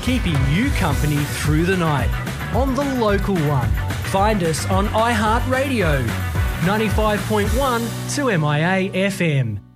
keeping you company through the night on the local one. Find us on iHeartRadio, 95.1 2MIA FM.